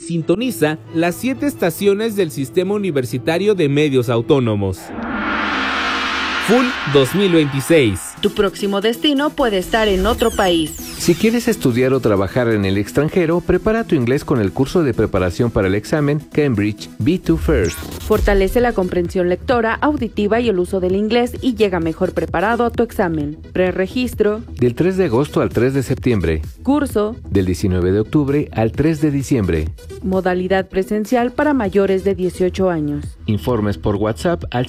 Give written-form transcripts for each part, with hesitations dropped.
sintoniza las 7 estaciones del Sistema Universitario de Medios Autónomos. FUL 2026. Tu próximo destino puede estar en otro país. Si quieres estudiar o trabajar en el extranjero, prepara tu inglés con el curso de preparación para el examen Cambridge B2 First. Fortalece la comprensión lectora, auditiva y el uso del inglés y llega mejor preparado a tu examen. Preregistro. Del 3 de agosto al 3 de septiembre. Curso. Del 19 de octubre al 3 de diciembre. Modalidad presencial para mayores de 18 años. Informes por WhatsApp al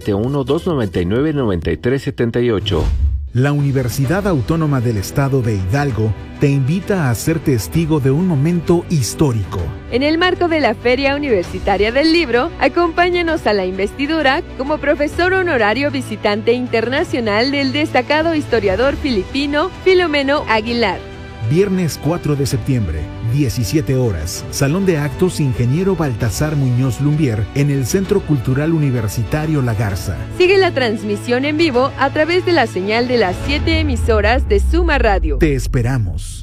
771-299-9378. La Universidad Autónoma del Estado de Hidalgo te invita a ser testigo de un momento histórico. En el marco de la Feria Universitaria del Libro, acompáñanos a la investidura como profesor honorario visitante internacional del destacado historiador filipino Filomeno Aguilar. Viernes 4 de septiembre, 17 horas, Salón de Actos Ingeniero Baltasar Muñoz Lumbier, en el Centro Cultural Universitario La Garza. Sigue la transmisión en vivo a través de la señal de las 7 emisoras de Suma Radio. Te esperamos.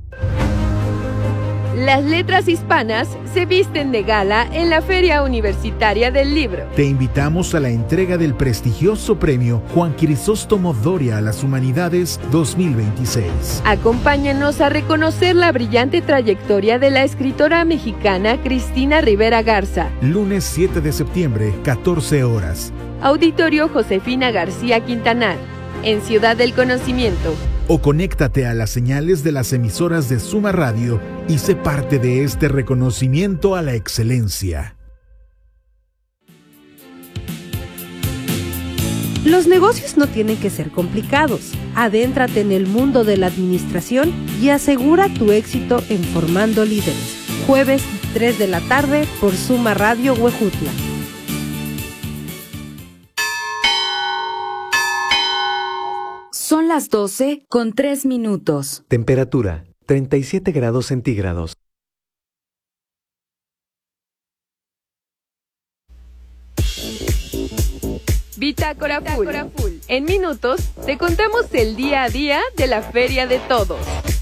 Las letras hispanas se visten de gala en la Feria Universitaria del Libro. Te invitamos a la entrega del prestigioso premio Juan Crisóstomo Doria a las Humanidades 2026. Acompáñanos a reconocer la brillante trayectoria de la escritora mexicana Cristina Rivera Garza. Lunes 7 de septiembre, 14 horas. Auditorio Josefina García Quintanar, en Ciudad del Conocimiento. O conéctate a las señales de las emisoras de Suma Radio y sé parte de este reconocimiento a la excelencia. Los negocios no tienen que ser complicados. Adéntrate en el mundo de la administración y asegura tu éxito en Formando Líderes. Jueves 3 de la tarde por Suma Radio Huejutla. Son las 12:03. Temperatura 37 grados centígrados. Bitácora Full. En minutos te contamos el día a día de la Feria de Todos.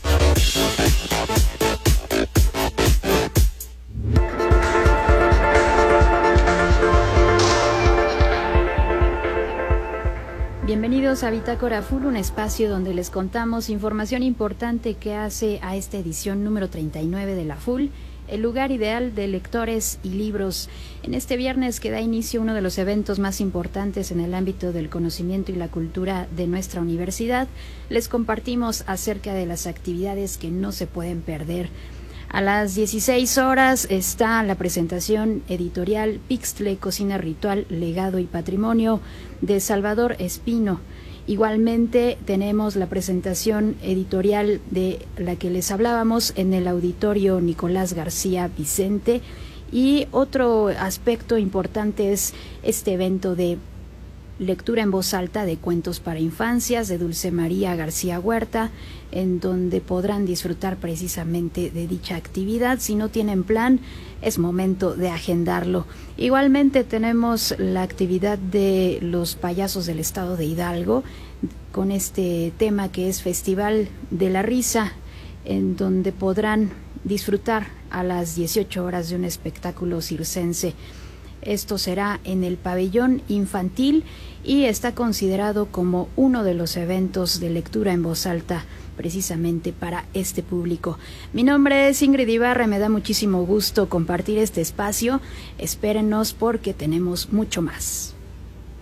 Bienvenidos a Bitácora Full, un espacio donde les contamos información importante que hace a esta edición número 39 de la Full, el lugar ideal de lectores y libros. En este viernes que da inicio uno de los eventos más importantes en el ámbito del conocimiento y la cultura de nuestra universidad, les compartimos acerca de las actividades que no se pueden perder. A las 16 horas está la presentación editorial Pixtle, Cocina Ritual, Legado y Patrimonio de Salvador Espino. Igualmente tenemos la presentación editorial de la que les hablábamos en el auditorio Nicolás García Vicente. Y otro aspecto importante es este evento de lectura en voz alta de cuentos para infancias de Dulce María García Huerta, en donde podrán disfrutar precisamente de dicha actividad. Si no tienen plan, es momento de agendarlo. Igualmente tenemos la actividad de los payasos del estado de Hidalgo, con este tema que es Festival de la Risa, en donde podrán disfrutar a las 18 horas de un espectáculo circense. Esto será en el pabellón infantil y está considerado como uno de los eventos de lectura en voz alta precisamente para este público. Mi nombre es Ingrid Ibarra, me da muchísimo gusto compartir este espacio. Espérennos porque tenemos mucho más.